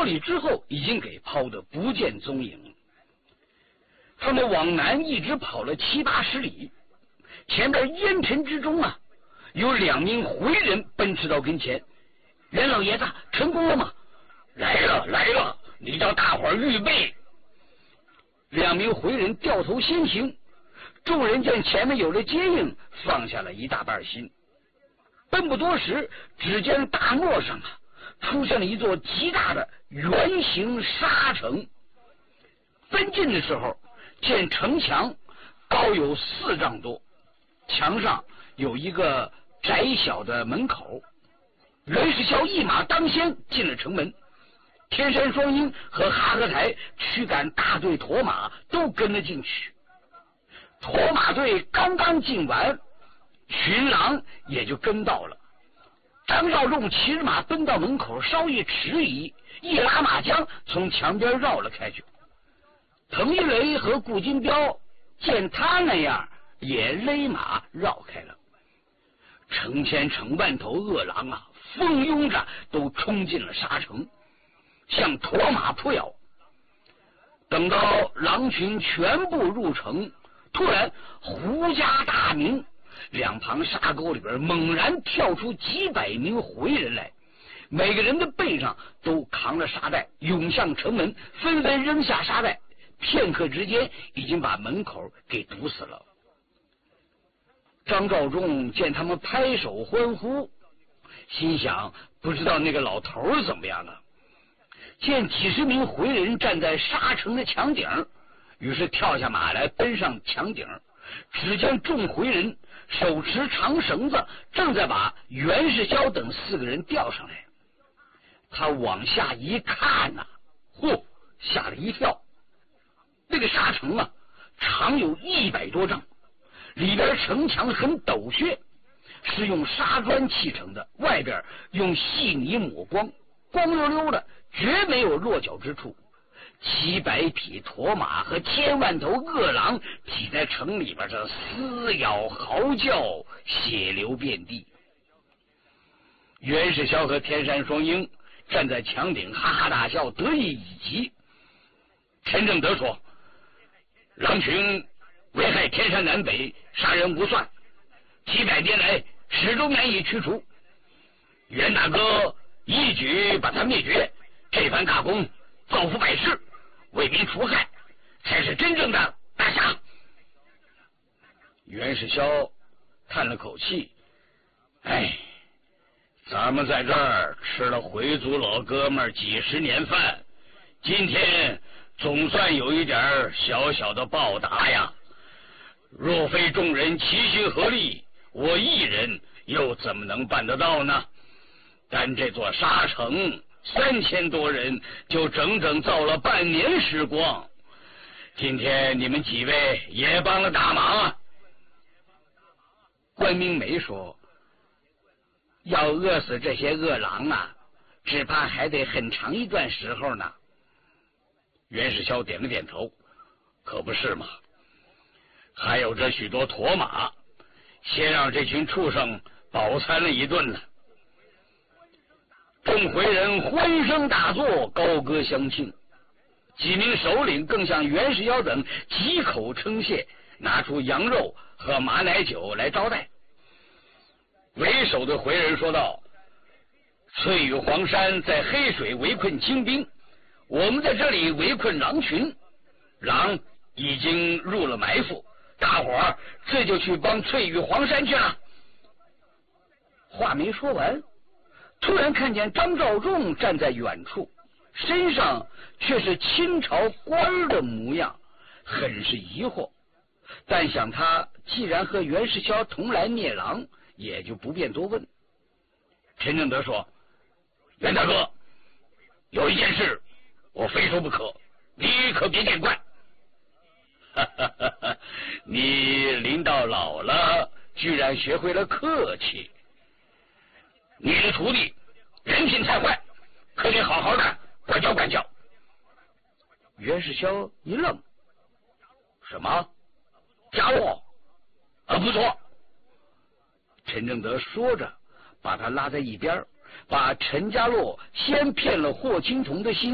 里之后，已经给抛得不见踪影。他们往南一直跑了7、80里，前边烟尘之中啊，有2名回人奔驰到跟前。袁老爷子，成功了吗？ 来了，来了，你叫大伙儿预备。 2名回人掉头先行，众人见前面有了接应，放下了一大半心。奔不多时，只见大漠上啊，出现了一座极大的圆形沙城。奔近的时候，见城墙高有4丈多，墙上有一个窄小的门口。袁世霄一马当先进了城门，天山双鹰和哈克台驱赶大队驼马都跟了进去。驼马队刚刚进完，群狼也就跟到了。张召仲骑着马奔到门口，稍一迟疑，一拉马缰从墙边绕了开去。滕一雷和顾金彪见他那样，也勒马绕开了。成千成万头恶狼啊，蜂拥着都冲进了沙城，向驼马扑咬。等到狼群全部入城，突然胡家大鸣，两旁沙沟里边猛然跳出几百名回人来，每个人的背上都扛了沙袋，涌向城门，纷纷扔下沙袋，片刻之间已经把门口给堵死了。张召仲见他们拍手欢呼，心想不知道那个老头怎么样了。见几十名回人站在沙城的墙顶，于是跳下马来奔上墙顶。只见众回人手持长绳子，正在把袁世霄等4个人吊上来。他往下一看呐，嚯，吓了一跳。那个沙城啊，长有100多丈，里边城墙很陡削，是用沙砖砌成的，外边用细泥抹光，光溜溜的，绝没有落脚之处。几百匹驼马和千万头恶狼挤在城里边，这撕咬嚎叫，血流遍地。袁世霄和天山双鹰站在墙顶，哈哈大笑，得意已极。陈正德说：“狼群危害天山南北，杀人无算，几百年来始终难以驱除。袁大哥一举把他灭绝，这番大功造福百世，为民除害，才是真正的大侠。”袁世霄叹了口气：“哎，咱们在这儿吃了回族老哥们几十年饭，今天总算有一点小小的报答呀。若非众人齐心合力，我一人又怎么能办得到呢？但这座沙城3000多人就整整造了半年时光，今天你们几位也帮了大忙啊。”关明梅说：“要饿死这些恶狼啊，只怕还得很长一段时候呢。”袁世霄点了点头：“可不是嘛，还有这许多驼马，先让这群畜生饱餐了一顿了。”众回人欢声大作，高歌相庆。几名首领更向袁世霄等几口称谢，拿出羊肉和马奶酒来招待。为首的回人说道：“翠羽黄山在黑水围困清兵，我们在这里围困狼群，狼已经入了埋伏，大伙儿这就去帮翠羽黄山去了。”话没说完，突然看见张召仲站在远处，身上却是清朝官的模样，很是疑惑。但想他既然和袁世霄同来灭狼，也就不便多问。陈正德说：“袁大哥，有一件事我非说不可，你可别见怪。”“你临到老了，居然学会了客气。你的徒弟人品太坏，可得好好的管教管教。”袁世霄一愣：“什么？家洛？不错。”陈正德说着，把他拉在一边，把陈家洛先骗了霍青桐的心